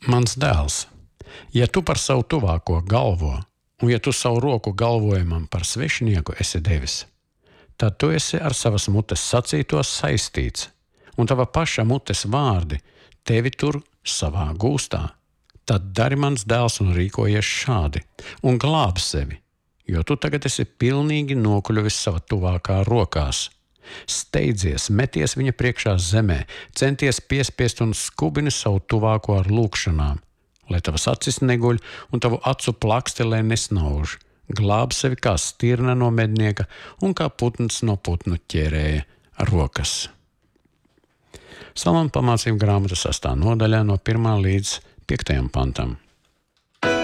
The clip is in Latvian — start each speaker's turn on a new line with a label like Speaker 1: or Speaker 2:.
Speaker 1: Mans dēls, ja tu par savu tuvāko galvo, un ja tu savu roku galvojumam par svešinieku esi devis, tad tu esi ar savas mutes sacītos saistīts, un tava paša mutes vārdi tevi tur savā gūstā. Tad dari mans dēls un rīkojies šādi, un glāb sevi, jo tu tagad esi pilnīgi nokļuvis sava tuvākā rokās. Steidzies, meties viņa priekšā zemē, centies piespiest un skubini savu tuvāko ar lūgšanām, lai tavas acis neguļ un tavu acu plakstele nesnauž. Glāb sevi kā stirna no mednieka un kā putns no putnu ķērēja rokas. Salmanu pamācību grāmata 6. nodaļā no 1. līdz 5. pantam.